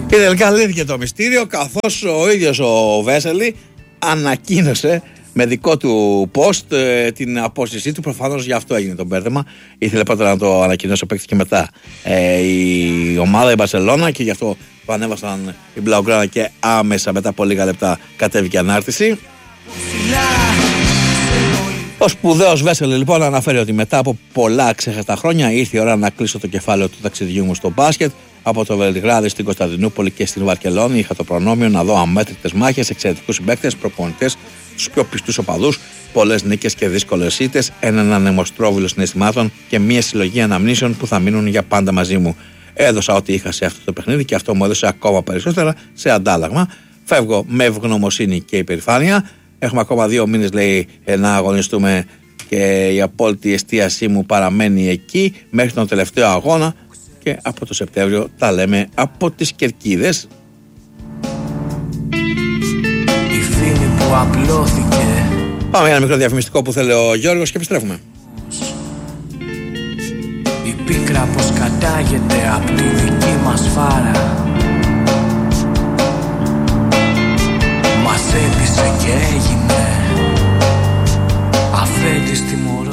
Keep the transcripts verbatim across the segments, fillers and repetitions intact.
Και τελικά λύθηκε το μυστήριο, καθώς ο ίδιος ο Βέσελη ανακοίνωσε με δικό του post ε, την απόσυρσή του. Προφανώς γι' αυτό έγινε το μπέρδεμα. Ήθελε πρώτα να το ανακοινώσει ο παίκτης και μετά ε, η ομάδα, η Μπαρσελόνα, και γι' αυτό το ανέβασαν οι Μπλαουγκράνα και άμεσα μετά από λίγα λεπτά κατέβηκε ανάρτηση. Ο σπουδαίος Βέσελη λοιπόν αναφέρει ότι μετά από πολλά ξέχαστα χρόνια ήρθε η ώρα να κλείσω το κεφάλαιο του ταξιδιού μου στο μπάσκετ. Από το Βελιγράδι στην Κωνσταντινούπολη και στην Βαρκελόνη είχα το προνόμιο να δω αμέτρητες μάχες, εξαιρετικούς συμπαίκτες, προπονητές, τους πιο πιστούς οπαδούς, πολλές νίκες και δύσκολες ήττες, έναν ανεμοστρόβιλο συναισθημάτων και μια συλλογή αναμνήσεων που θα μείνουν για πάντα μαζί μου. Έδωσα ό,τι είχα σε αυτό το παιχνίδι και αυτό μου έδωσε ακόμα περισσότερα σε αντάλλαγμα. Φεύγω με ευγνωμοσύνη και υπερηφάνεια. Έχουμε ακόμα δύο μήνες, λέει, να αγωνιστούμε και η απόλυτη εστίασή μου παραμένει εκεί μέχρι τον τελευταίο αγώνα. Και από το Σεπτέμβριο τα λέμε από τις Κερκίδες. Η φήμη που απλώθηκε. Πάμε για ένα μικρό διαφημιστικό που θέλει ο Γιώργος και επιστρέφουμε. Η πίκρα πως κατάγεται από τη δική μας φάρα. Μας έπεισε και έγινε αφέντης τιμωρός.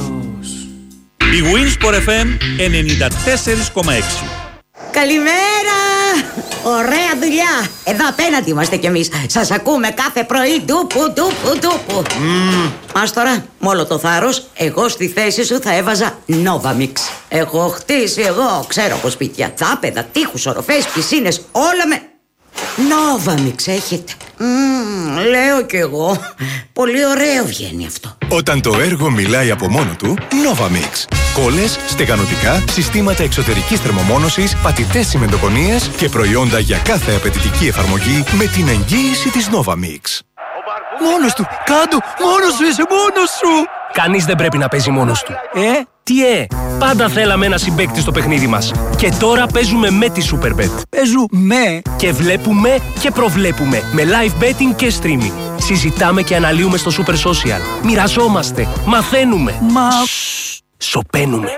Η Winsport εφ εμ ενενήντα τέσσερα κόμμα έξι. Καλημέρα! Ωραία δουλειά! Εδώ απέναντι είμαστε κι εμείς. Σας ακούμε κάθε πρωί. Τούπου, τούπου, τούπου. Mm. Ας τώρα, με όλο το θάρρος, εγώ στη θέση σου θα έβαζα Novamix. Έχω χτίσει εγώ, ξέρω από σπίτια, τάπεδα, τείχους, οροφές, πισίνες, όλα με Novamix έχετε. Mm, λέω κι εγώ. Πολύ ωραίο βγαίνει αυτό. Όταν το έργο μιλάει από μόνο του, Novamix. Κόλλες, στεγανοτικά, συστήματα εξωτερικής θερμομόνωσης, πατητές τσιμεντοκονίες και προϊόντα για κάθε απαιτητική εφαρμογή με την εγγύηση της Novamix. Μόνος του! Κάντο! Μόνος σου είσαι! Μόνος σου! Κανείς δεν πρέπει να παίζει μόνος του. Ε? Τι ε? Πάντα θέλαμε ένα συμπαίκτη στο παιχνίδι μας. Και τώρα παίζουμε με τη Superbet. Παίζουμε! Και βλέπουμε και προβλέπουμε με live betting και streaming. Συζητάμε και αναλύουμε στο Super Social. Μοιραζόμαστε. Μαθαίνουμε. Μα... Σωπαίνουμε.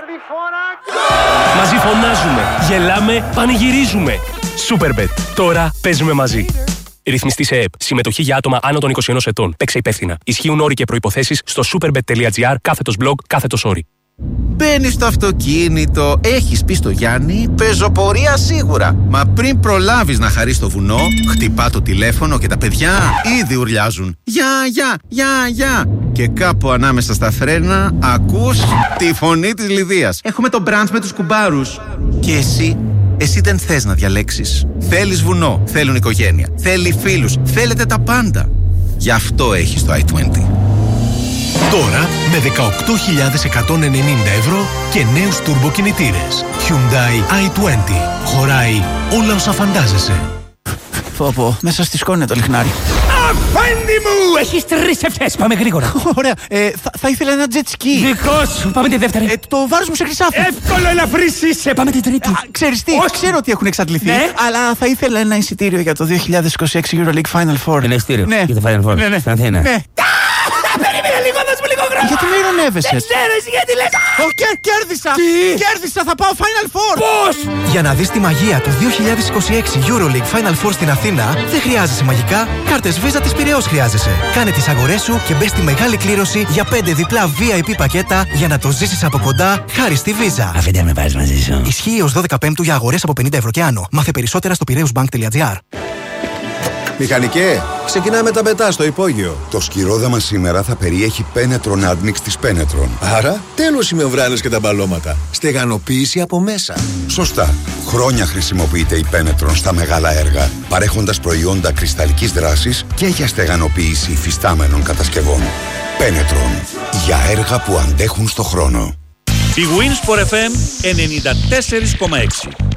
Μαζί φωνάζουμε. Γελάμε. Πανηγυρίζουμε. Superbet. Τώρα παίζουμε μαζί. Ρυθμιστή σε ΕΕΠ. Συμμετοχή για άτομα άνω των είκοσι ενός ετών. Παίξε υπεύθυνα. Ισχύουν όροι και προϋποθέσεις στο superbet.gr κάθετος blog κάθετος όροι. Μπαίνεις στο αυτοκίνητο, έχεις πει στο Γιάννη, πεζοπορία σίγουρα. Μα πριν προλάβεις να χαρείς το βουνό, χτυπά το τηλέφωνο και τα παιδιά ήδη ουρλιάζουν. Γεια, γεια, γεια, γεια. Και κάπου ανάμεσα στα φρένα ακούς τη φωνή της Λιδίας. Έχουμε το μπραντς με τους κουμπάρους. Και εσύ, εσύ δεν θες να διαλέξεις. Θέλεις βουνό, θέλουν οικογένεια, θέλει φίλους, θέλετε τα πάντα. Γι' αυτό έχεις το άι είκοσι. Τώρα με δεκαοκτώ χιλιάδες εκατόν ενενήντα ευρώ και νέους τουρμποκινητήρες. Hyundai άι είκοσι. Χωράει όλα όσα φαντάζεσαι. Πω πω, μέσα στη σκόνη το λιχνάρι. Αφέντη μου! Έχεις τρεις ευχές, πάμε γρήγορα. Ωραία, ε, θα, θα ήθελα ένα jet ski. Δικό σου, πάμε τη δεύτερη. Ε, το βάρος μου σε χρυσάφι. Εύκολο, ελαφρύς είσαι, πάμε την τρίτη. Α, ξέρεις τι, Όχι. ξέρω ότι έχουν εξαντληθεί, Ναι. αλλά θα ήθελα ένα εισιτήριο για το δύο χιλιάδες είκοσι έξι EuroLeague Final Four. Ένα εισιτήριο Ναι. για το Final Four, Ναι, ναι. στην Αθήνα. Ναι. Περίμενε λίγο, δώσ' μου λίγο χρόνο. Γιατί με ειρωνεύεσαι? Δεν ξέρω εσύ γιατί λες. Ω, κέρ, κέρδισα! Τι? Κέρδισα, θα πάω Final Four! Πώς? Για να δεις τη μαγεία του δύο χιλιάδες είκοσι έξι EuroLeague Final Four στην Αθήνα, δεν χρειάζεσαι μαγικά, κάρτες Visa της Πειραιώς χρειάζεσαι. Κάνε τις αγορές σου και μπες στη μεγάλη κλήρωση για πέντε διπλά βι άι πι πακέτα για να το ζήσεις από κοντά χάρη στη Visa. Αφέντε με πάρεις μαζί σου. Ισχύει ως δώδεκα Πέμπτου για αγορές από πενήντα ευρώ και άνω. Μάθε περισσότερα στο πειραιώσμπανκ.gr. Μηχανικέ, ξεκινάμε τα πετά στο υπόγειο. Το σκυρόδαμα σήμερα θα περιέχει Penetron Admix της Penetron. Άρα, τέλος οι μεμβράνες και τα μπαλώματα. Στεγανοποίηση από μέσα. Σωστά. Χρόνια χρησιμοποιείται η Penetron στα μεγάλα έργα, παρέχοντας προϊόντα κρυσταλλικής δράσης και για στεγανοποίηση υφιστάμενων κατασκευών. Penetron. Για έργα που αντέχουν στο χρόνο. Η Winsport εφ εμ ενενήντα τέσσερα κόμμα έξι.